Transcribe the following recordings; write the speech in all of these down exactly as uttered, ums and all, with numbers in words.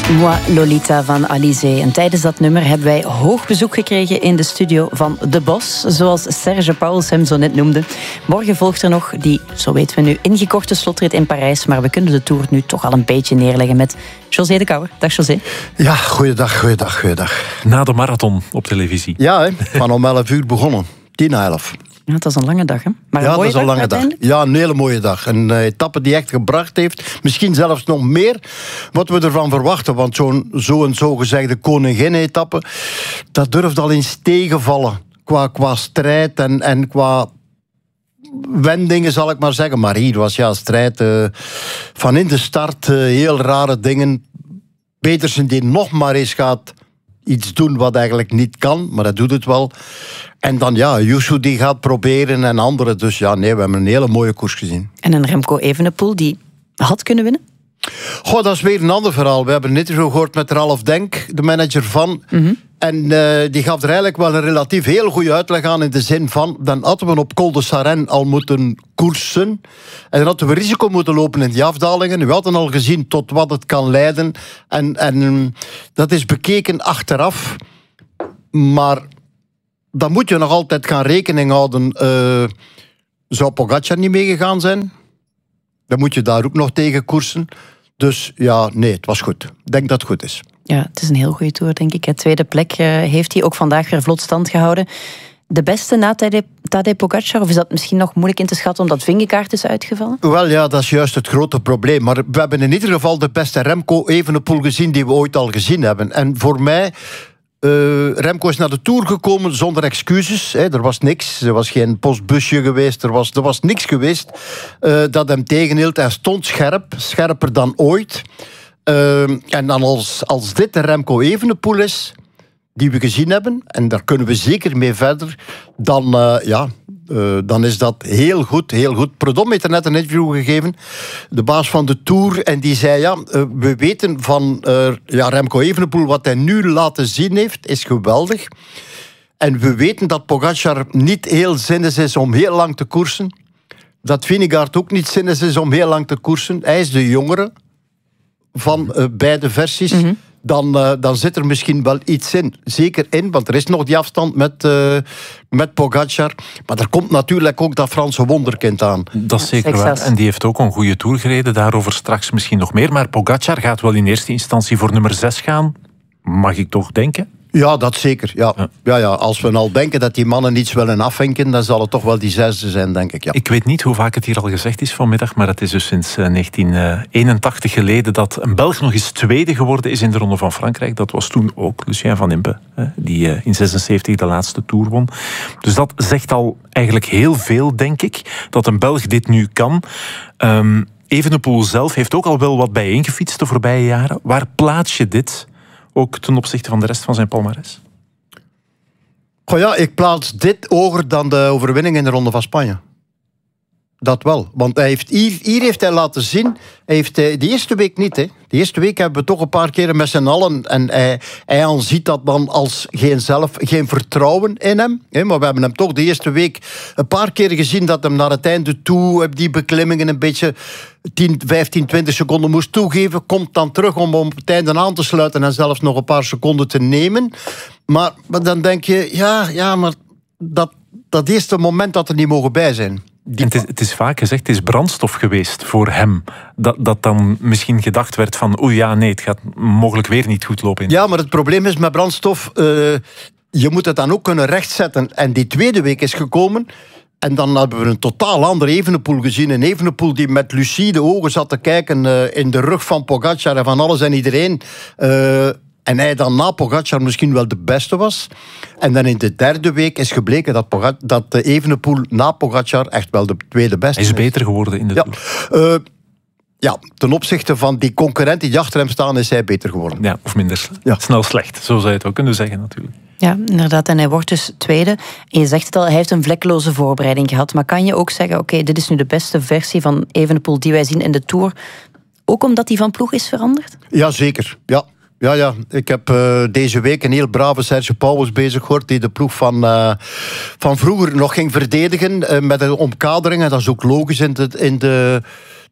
Moi Lolita van Alizé. En tijdens dat nummer hebben wij hoog bezoek gekregen in de studio van De Bos, zoals Serge Pauwels hem zo net noemde. Morgen volgt er nog die, zo weten we nu, ingekorte slotrit in Parijs, maar we kunnen de Tour nu toch al een beetje neerleggen met José de Kouwer. Dag José. Ja, goeiedag, goeiedag, goeiedag. Na de marathon op televisie. Ja, hè, van om elf uur begonnen. Tien na elf. Ja, dat is een lange dag, hè? Maar een ja, mooie dat is een dag, lange dag. Ja, een hele mooie dag. Een uh, etappe die echt gebracht heeft. Misschien zelfs nog meer wat we ervan verwachten. Want zo'n zo'n zogezegde koningin-etappe, dat durft al eens tegenvallen. Qua, qua strijd en, en qua wendingen, zal ik maar zeggen. Maar hier was ja strijd uh, van in de start. Uh, heel rare dingen. Petersen die nog maar eens gaat iets doen wat eigenlijk niet kan, maar dat doet het wel. En dan ja, Yusu die gaat proberen en anderen. Dus ja, nee, we hebben een hele mooie koers gezien. En een Remco Evenepoel die had kunnen winnen? Goh, dat is weer een ander verhaal. We hebben net zo gehoord met Ralf Denk, de manager van. Mm-hmm. En uh, die gaf er eigenlijk wel een relatief heel goede uitleg aan in de zin van, dan hadden we op Col de Saren al moeten koersen. En dan hadden we risico moeten lopen in die afdalingen. We hadden al gezien tot wat het kan leiden. En, en dat is bekeken achteraf. Maar dan moet je nog altijd gaan rekening houden. Uh, zou Pogacar niet meegegaan zijn? Dan moet je daar ook nog tegen koersen. Dus ja, nee, het was goed. Ik denk dat het goed is. Ja, het is een heel goede Tour, denk ik. De tweede plek uh, heeft hij ook vandaag weer vlot stand gehouden. De beste na Tadej Pogacar? Of is dat misschien nog moeilijk in te schatten omdat Vingegaard is uitgevallen? Wel ja, dat is juist het grote probleem. Maar we hebben in ieder geval de beste Remco Evenepoel gezien die we ooit al gezien hebben. En voor mij, Uh, Remco is naar de Tour gekomen zonder excuses. Hè. Er was niks. Er was geen postbusje geweest. Er was, er was niks geweest uh, dat hem tegenhield. Hij stond scherp. Scherper dan ooit. Uh, en dan als, als dit de Remco Evenepoel is die we gezien hebben, en daar kunnen we zeker mee verder, dan, uh, ja, uh, dan is dat heel goed, heel goed. Prudhomme heeft er net een interview gegeven, de baas van de Tour, en die zei, ja, uh, we weten van uh, ja, Remco Evenepoel, wat hij nu laten zien heeft, is geweldig. En we weten dat Pogacar niet heel zinnig is om heel lang te koersen. Dat Vingegaard ook niet zinnig is om heel lang te koersen. Hij is de jongere van uh, beide versies. Mm-hmm. Dan, uh, dan zit er misschien wel iets in. Zeker in, want er is nog die afstand met, uh, met Pogacar. Maar er komt natuurlijk ook dat Franse wonderkind aan. Dat is zeker waar. En die heeft ook een goede Tour gereden. Daarover straks misschien nog meer. Maar Pogacar gaat wel in eerste instantie voor nummer zes gaan. Mag ik toch denken? Ja, dat zeker. Ja. Ja. Ja, ja. Als we al denken dat die mannen niets willen afvinken, dan zal het toch wel die zesde zijn, denk ik. Ja. Ik weet niet hoe vaak het hier al gezegd is vanmiddag, maar het is dus sinds negentien eenentachtig geleden dat een Belg nog eens tweede geworden is in de Ronde van Frankrijk. Dat was toen ook Lucien van Impe, die in zesenzeventig de laatste Tour won. Dus dat zegt al eigenlijk heel veel, denk ik, dat een Belg dit nu kan. Um, Evenepoel zelf heeft ook al wel wat bijeengefietst de voorbije jaren. Waar plaats je dit? Ook ten opzichte van de rest van zijn palmares? Goh ja, ik plaats dit hoger dan de overwinning in de Ronde van Spanje. Dat wel. Want hij heeft, hier, hier heeft hij laten zien... Hij heeft, de eerste week niet, hè. De eerste week hebben we toch een paar keren met z'n allen... En hij, hij aanziet dat dan als geen zelf, geen vertrouwen in hem. Hè. Maar we hebben hem toch de eerste week een paar keer gezien... dat hem naar het einde toe, die beklimmingen een beetje... tien, vijftien, twintig seconden moest toegeven. Komt dan terug om op het einde aan te sluiten... en zelfs nog een paar seconden te nemen. Maar, maar dan denk je... Ja, ja maar dat, dat eerste moment dat er niet mogen bij zijn... En het, is, het is vaak gezegd, het is brandstof geweest voor hem. Dat, dat dan misschien gedacht werd van... oeh ja, nee, het gaat mogelijk weer niet goed lopen. Ja, maar het probleem is met brandstof... Uh, je moet het dan ook kunnen rechtzetten. En die tweede week is gekomen... En dan hebben we een totaal andere Evenepoel gezien. Een Evenepoel die met lucide ogen zat te kijken... Uh, in de rug van Pogacar en van alles en iedereen... Uh, En hij dan na Pogacar misschien wel de beste was. En dan in de derde week is gebleken dat, Pogacar, dat Evenepoel na Pogacar echt wel de tweede beste is. Hij is beter geworden in de ja. Tour. Uh, ja, ten opzichte van die concurrenten die achter hem staan, is hij beter geworden. Ja, of minder ja. snel slecht. Zo zou je het ook kunnen zeggen natuurlijk. Ja, inderdaad. En hij wordt dus tweede. En je zegt het al, hij heeft een vlekkeloze voorbereiding gehad. Maar kan je ook zeggen, oké, okay, dit is nu de beste versie van Evenepoel die wij zien in de Tour. Ook omdat hij van ploeg is veranderd? Ja, zeker. Ja. Ja, ja, ik heb uh, deze week een heel brave Serge Pauwels bezig gehoord... die de ploeg van, uh, van vroeger nog ging verdedigen uh, met een omkadering. En dat is ook logisch in de, in de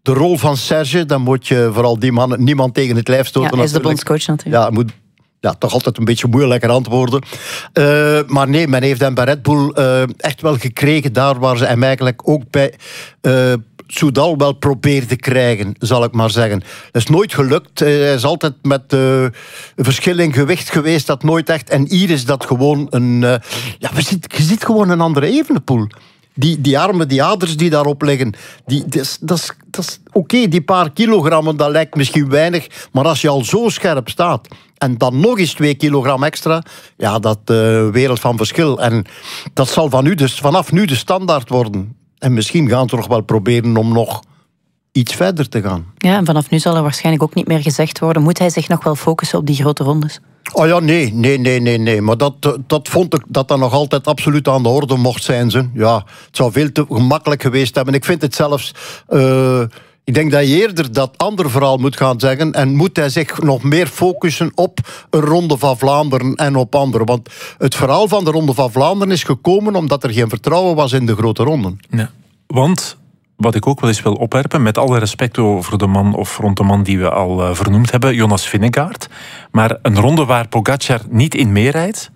de rol van Serge, dan moet je vooral die man, niemand tegen het lijf stoten. Ja, hij is de bondscoach natuurlijk. Ja, moet ja, toch altijd een beetje moeilijker antwoorden. Uh, maar nee, men heeft hem bij Red Bull uh, echt wel gekregen, daar waar ze hem eigenlijk ook bij uh, Soudal wel probeerde krijgen, zal ik maar zeggen. Dat is nooit gelukt. Uh, hij is altijd met uh, een verschil in gewicht geweest, dat nooit echt. En hier is dat gewoon een... Uh, ja, je ziet, je ziet gewoon een andere Evenepoel. Die, die armen, die aders die daarop liggen, die, dat is, dat is, dat is oké, okay, die paar kilogrammen, dat lijkt misschien weinig, maar als je al zo scherp staat en dan nog eens twee kilogram extra, ja, dat uh, wereld van verschil. En dat zal van nu dus, vanaf nu de standaard worden. En misschien gaan ze nog wel proberen om nog iets verder te gaan. Ja, en vanaf nu zal er waarschijnlijk ook niet meer gezegd worden, moet hij zich nog wel focussen op die grote rondes? Oh ja, nee, nee, nee, nee, nee. Maar dat, dat vond ik dat dat nog altijd absoluut aan de orde mocht zijn. Ze. Ja, het zou veel te gemakkelijk geweest hebben. Ik vind het zelfs... Uh, ik denk dat je eerder dat ander verhaal moet gaan zeggen en moet hij zich nog meer focussen op een Ronde van Vlaanderen en op anderen. Want het verhaal van de Ronde van Vlaanderen is gekomen omdat er geen vertrouwen was in de grote ronden. Ja, want... Wat ik ook wel eens wil opwerpen, met alle respect over de man of rond de man die we al uh, vernoemd hebben, Jonas Vingegaard. Maar een ronde waar Pogacar niet in meerijdt?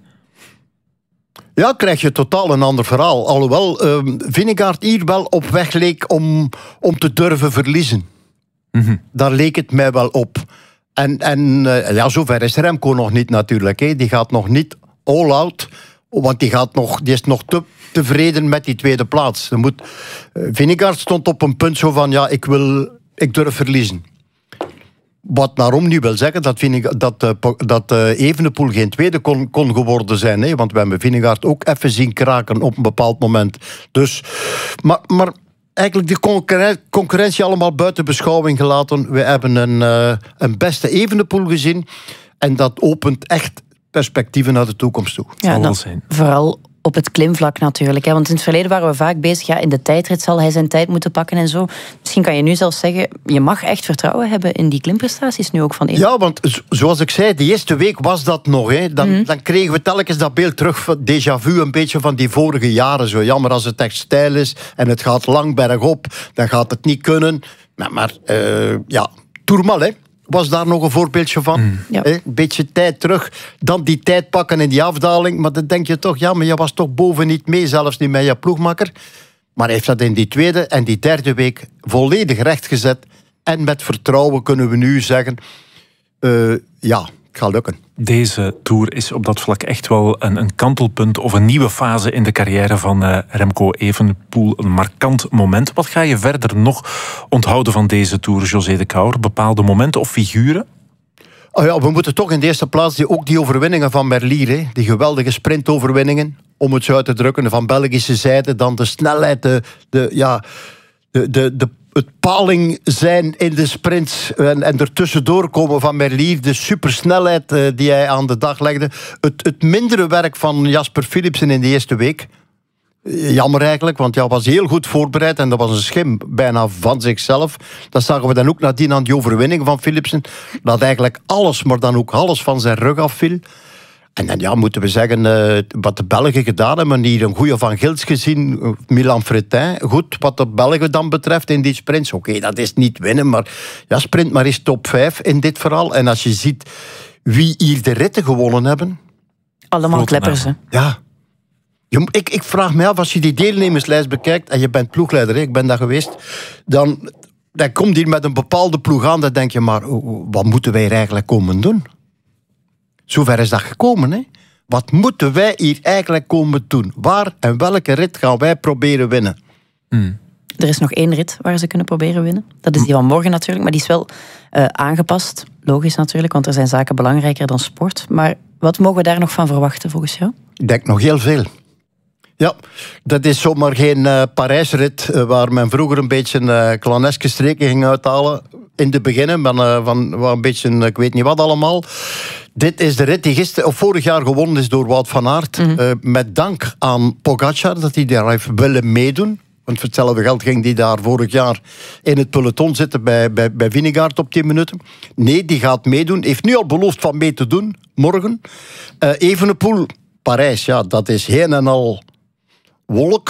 Ja, krijg je totaal een ander verhaal. Alhoewel uh, Vingegaard hier wel op weg leek om, om te durven verliezen. Mm-hmm. Daar leek het mij wel op. En, en uh, ja, zover is Remco nog niet natuurlijk. Hè. Die gaat nog niet all out, want die, gaat nog, die is nog te... tevreden met die tweede plaats. Moet, uh, Vingegaard stond op een punt zo van, ja, ik wil, ik durf verliezen. Wat daarom niet wil zeggen dat, Vingegaard, dat, uh, dat uh, Evenepoel geen tweede kon, kon geworden zijn. Hè? Want we hebben Vingegaard ook even zien kraken op een bepaald moment. Dus, maar, maar eigenlijk die concurrentie, concurrentie allemaal buiten beschouwing gelaten. We hebben een, uh, een beste Evenepoel gezien. En dat opent echt perspectieven naar de toekomst toe. Ja, dat, vooral op het klimvlak natuurlijk. Hè? Want in het verleden waren we vaak bezig, ja, in de tijdrit zal hij zijn tijd moeten pakken en zo. Misschien kan je nu zelfs zeggen, je mag echt vertrouwen hebben in die klimprestaties nu ook van Evenepoel. Ja, want zoals ik zei, die eerste week was dat nog. Hè. Dan, mm. dan kregen we telkens dat beeld terug, déjà vu, een beetje van die vorige jaren. Zo jammer als het echt steil is en het gaat lang bergop, dan gaat het niet kunnen. Maar, maar uh, ja, Tourmal, hè. Was daar nog een voorbeeldje van. Mm. Ja. Een beetje tijd terug. Dan die tijd pakken in die afdaling. Maar dan denk je toch, ja, maar je was toch boven niet mee. Zelfs niet met je ploegmakker. Maar hij heeft dat in die tweede en die derde week volledig rechtgezet. En met vertrouwen kunnen we nu zeggen... Uh, ja, het gaat lukken. Deze Tour is op dat vlak echt wel een, een kantelpunt of een nieuwe fase in de carrière van uh, Remco Evenepoel. Een markant moment. Wat ga je verder nog onthouden van deze Tour, José de Kouwer? Bepaalde momenten of figuren? Oh ja, we moeten toch in de eerste plaats die, ook die overwinningen van Merlier, hè, die geweldige sprintoverwinningen, om het zo uit te drukken, van Belgische zijde, dan de snelheid, de, de, ja, de, de, de het paling zijn in de sprints en, en ertussendoor komen van Merlier, de supersnelheid uh, die hij aan de dag legde. Het, het mindere werk van Jasper Philipsen in de eerste week. Jammer eigenlijk, want hij was heel goed voorbereid en dat was een schim bijna van zichzelf. Dat zagen we dan ook nadien aan die overwinning van Philipsen. Dat eigenlijk alles, maar dan ook alles van zijn rug afviel. En dan ja, moeten we zeggen, uh, wat de Belgen gedaan hebben. Hier een goede Van Gils gezien, Milan Fretin. Goed, wat de Belgen dan betreft in die sprints. Oké, okay, dat is niet winnen, maar ja, sprint maar eens top vijf in dit verhaal. En als je ziet wie hier de ritten gewonnen hebben... Allemaal kleppers, hè? Ja. Je, ik, ik vraag me af, als je die deelnemerslijst bekijkt, en je bent ploegleider, hè, ik ben daar geweest, dan, dan komt hier met een bepaalde ploeg aan, dan denk je, maar wat moeten wij hier eigenlijk komen doen? Zover is dat gekomen, hè? Wat moeten wij hier eigenlijk komen doen? Waar en welke rit gaan wij proberen winnen? Hmm. Er is nog één rit waar ze kunnen proberen winnen. Dat is die van morgen natuurlijk, maar die is wel uh, aangepast. Logisch natuurlijk, want er zijn zaken belangrijker dan sport. Maar wat mogen we daar nog van verwachten volgens jou? Ik denk nog heel veel. Ja, dat is zomaar geen uh, Parijsrit uh, waar men vroeger een beetje uh, clowneske streken ging uithalen. In de beginnen, van, uh, van, van een beetje, uh, ik weet niet wat allemaal. Dit is de rit die gisteren, of vorig jaar gewonnen is door Wout van Aert. Mm-hmm. Uh, met dank aan Pogacar dat hij daar heeft willen meedoen. Want voor hetzelfde geld ging hij daar vorig jaar in het peloton zitten bij, bij, bij Vingegaard op tien minuten. Nee, die gaat meedoen. Heeft nu al beloofd van mee te doen, morgen. Uh, Evenepoel, Parijs, ja, dat is heen en al wolk.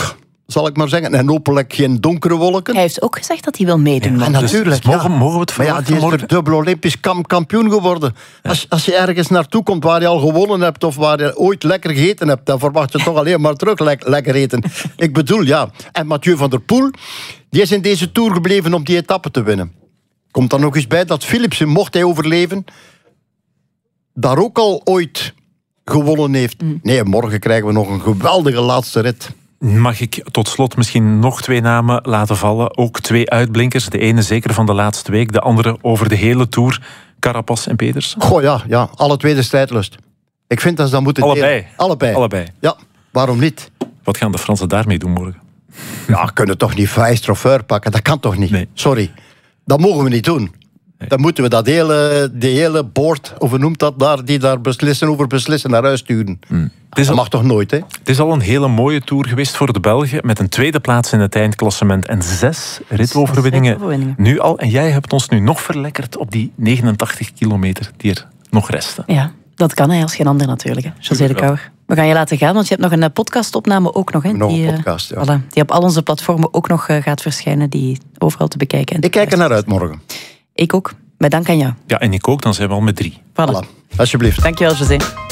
zal ik maar zeggen. En hopelijk geen donkere wolken. Hij heeft ook gezegd dat hij wil meedoen. Ja, Ja, natuurlijk. Dus mogen, ja. mogen we het Maar ja, verwachten die is morgen? er dubbel Olympisch kam- kampioen geworden. Ja. Als, als je ergens naartoe komt waar je al gewonnen hebt of waar je ooit lekker gegeten hebt, dan verwacht je toch alleen maar terug le- lekker eten. Ik bedoel, ja. En Mathieu van der Poel, die is in deze Tour gebleven om die etappe te winnen. Komt dan nog eens bij dat Philipsen, mocht hij overleven, daar ook al ooit gewonnen heeft. Mm. Nee, morgen krijgen we nog een geweldige laatste rit. Mag ik tot slot misschien nog twee namen laten vallen? Ook twee uitblinkers. De ene zeker van de laatste week, de andere over de hele Tour. Carapaz en Pedersen. Goh ja, ja, alle twee de strijdlust. Ik vind dat ze dat moeten Allebei. delen. Allebei. Allebei. Ja, waarom niet? Wat gaan de Fransen daarmee doen morgen? Ja, kunnen toch niet vijf trofeur pakken? Dat kan toch niet? Nee. Sorry. Dat mogen we niet doen. Nee. Dan moeten we dat hele, die hele board, of hoe noemt dat daar, die daar beslissen over beslissen, naar huis sturen. Hmm. Dat al, mag toch nooit, hè? Het is al een hele mooie Tour geweest voor de Belgen, met een tweede plaats in het eindklassement en zes ritoverwinningen. ritoverwinningen. Nu al. En jij hebt ons nu nog verlekkerd op die negenentachtig kilometer die er nog resten. Ja, dat kan hij als geen ander natuurlijk, hè. José de Kouwer. We gaan je laten gaan, want je hebt nog een podcastopname ook nog. Hè, nog die, een podcast, ja. Voilà, die op al onze platformen ook nog uh, gaat verschijnen, die overal te bekijken. En ik kijk er naar uit morgen. Ik ook. Met dank aan jou. Ja, en ik ook, dan zijn we al met drie. Voilà. Voilà. Alsjeblieft. Dankjewel, José.